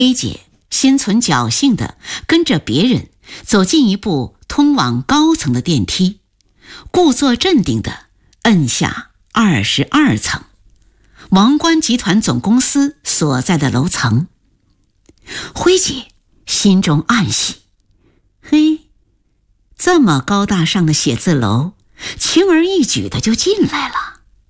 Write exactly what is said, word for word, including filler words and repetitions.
A 姐心存侥幸地跟着别人走进一部通往高层的电梯，故作镇定地摁下二十二层，王冠集团总公司所在的楼层。辉姐心中暗喜，嘿，这么高大上的写字楼，轻而易举的就进来了。